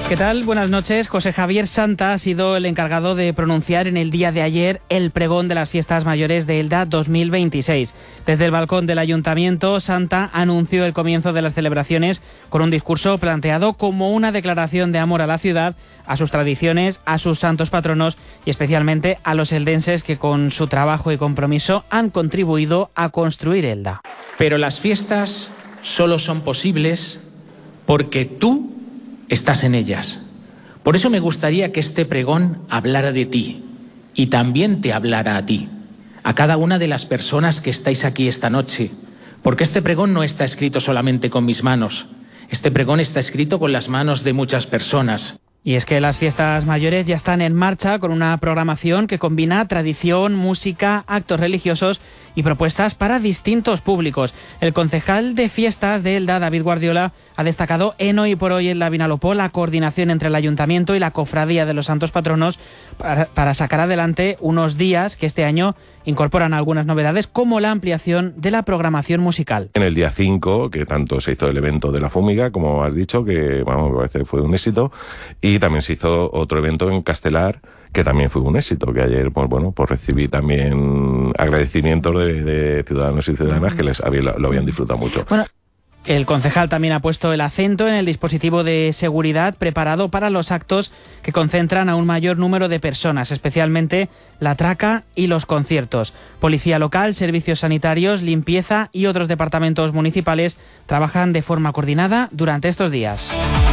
¿Qué tal? Buenas noches. José Javier Santa ha sido el encargado de pronunciar en el día de ayer el pregón de las Fiestas Mayores de Elda 2026. Desde el balcón del Ayuntamiento, Santa anunció el comienzo de las celebraciones con un discurso planteado como una declaración de amor a la ciudad, a sus tradiciones, a sus santos patronos y especialmente a los eldenses que con su trabajo y compromiso han contribuido a construir Elda. Pero las fiestas solo son posibles porque tú estás en ellas. Por eso me gustaría que este pregón hablara de ti y también te hablara a ti, a cada una de las personas que estáis aquí esta noche, porque este pregón no está escrito solamente con mis manos, este pregón está escrito con las manos de muchas personas. Y es que las fiestas mayores ya están en marcha con una programación que combina tradición, música, actos religiosos y propuestas para distintos públicos. El concejal de fiestas de Elda, David Guardiola, ha destacado en Hoy por Hoy Elda Vinalopó la coordinación entre el Ayuntamiento y la Cofradía de los Santos Patronos para sacar adelante unos días que este año incorporan algunas novedades, como la ampliación de la programación musical. En el día 5, que tanto se hizo el evento de la Fúmiga, como has dicho, que me parece que fue un éxito, y también se hizo otro evento en Castelar, que también fue un éxito, que ayer pues recibí también agradecimientos de ciudadanos y ciudadanas que lo habían disfrutado mucho. Bueno, el concejal también ha puesto el acento en el dispositivo de seguridad preparado para los actos que concentran a un mayor número de personas, especialmente la traca y los conciertos. Policía local, servicios sanitarios, limpieza y otros departamentos municipales trabajan de forma coordinada durante estos días.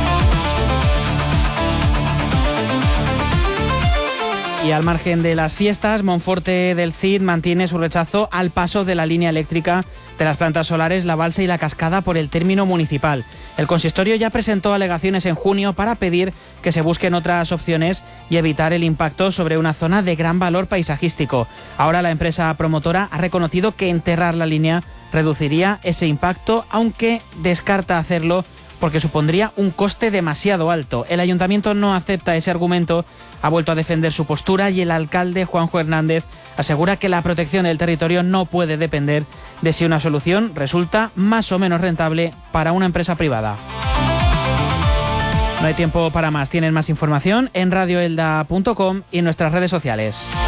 Y al margen de las fiestas, Monforte del Cid mantiene su rechazo al paso de la línea eléctrica de las plantas solares La Balsa y La Cascada por el término municipal. El consistorio ya presentó alegaciones en junio para pedir que se busquen otras opciones y evitar el impacto sobre una zona de gran valor paisajístico. Ahora la empresa promotora ha reconocido que enterrar la línea reduciría ese impacto, aunque descarta hacerlo porque supondría un coste demasiado alto. El ayuntamiento no acepta ese argumento, ha vuelto a defender su postura y el alcalde Juanjo Hernández asegura que la protección del territorio no puede depender de si una solución resulta más o menos rentable para una empresa privada. No hay tiempo para más. Tienen más información en radioelda.com y en nuestras redes sociales.